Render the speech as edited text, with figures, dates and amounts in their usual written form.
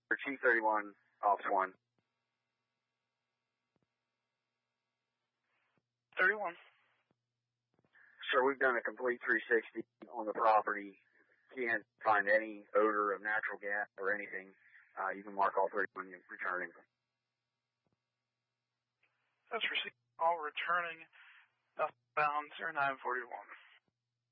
Chief 31, Office 1. 31. Sir, we've done a complete 360 on the property. Can't find any odor of natural gas or anything. You can mark all 31 and return him. That's received. All returning. Bound 0941.